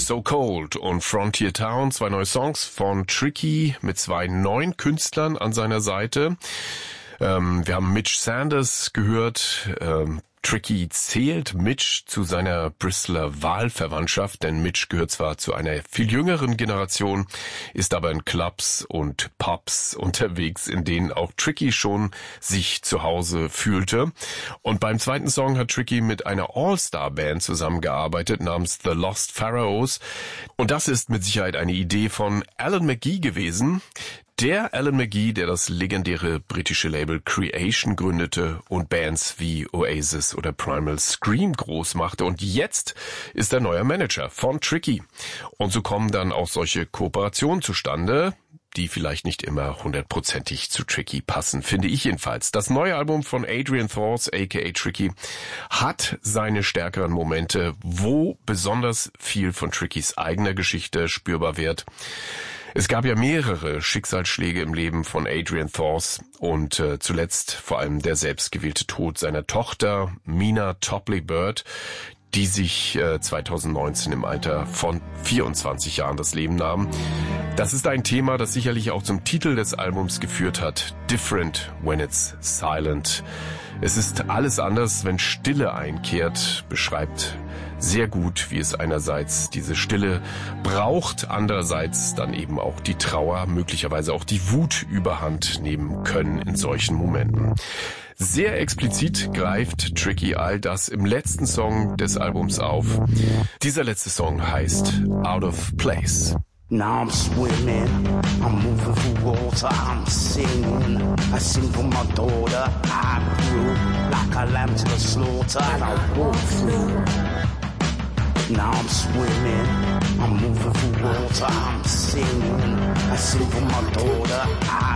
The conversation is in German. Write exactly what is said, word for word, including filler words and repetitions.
So Cold und Frontier Town, zwei neue Songs von Tricky mit zwei neuen Künstlern an seiner Seite. Ähm, wir haben Mitch Sanders gehört. Ähm, Tricky zählt Mitch zu seiner Bristoler Wahlverwandtschaft, denn Mitch gehört zwar zu einer viel jüngeren Generation, ist aber in Clubs und Pubs unterwegs, in denen auch Tricky schon sich zu Hause fühlte. Und beim zweiten Song hat Tricky mit einer All-Star-Band zusammengearbeitet namens The Lost Pharaohs. Und das ist mit Sicherheit eine Idee von Alan McGee gewesen. Der Alan McGee, der das legendäre britische Label Creation gründete und Bands wie Oasis oder Primal Scream groß machte. Und jetzt ist er neuer Manager von Tricky. Und so kommen dann auch solche Kooperationen zustande, die vielleicht nicht immer hundertprozentig zu Tricky passen, finde ich jedenfalls. Das neue Album von Adrian Thors, aka Tricky, hat seine stärkeren Momente, wo besonders viel von Trickys eigener Geschichte spürbar wird. Es gab ja mehrere Schicksalsschläge im Leben von Adrian Thors und äh, zuletzt vor allem der selbstgewählte Tod seiner Tochter Mina Topley Bird, die sich äh, zweitausendneunzehn im Alter von vierundzwanzig Jahren das Leben nahm. Das ist ein Thema, das sicherlich auch zum Titel des Albums geführt hat, Different When It's Silent. Es ist alles anders, wenn Stille einkehrt, beschreibt sehr gut, wie es einerseits diese Stille braucht, andererseits dann eben auch die Trauer, möglicherweise auch die Wut überhand nehmen können in solchen Momenten. Sehr explizit greift Tricky all das im letzten Song des Albums auf. Dieser letzte Song heißt Out of Place. Now I'm swimming, I'm moving through water, I'm singing, I sing for my daughter, I grew like a lamb to the slaughter and I walk through. Now I'm swimming, I'm moving through water, I'm singing, I sing for my daughter, I